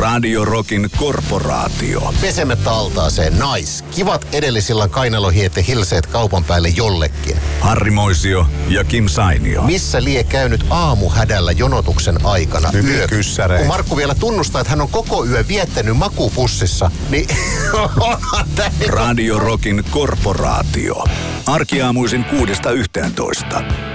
Radio Rockin korporaatio. Pesemättä altaaseen nice. Kivat edellisillan kainalohiette hilseet kaupan päälle jollekin. Harri Moisio ja Kim Sainio. Missä lie käynyt aamuhädällä jonotuksen aikana? Hyviä kyssäreitä. Kun Markku vielä tunnustaa, että hän on koko yö viettänyt makupussissa, niin Radio Rockin korporaatio. Arkiaamuisin 6–11.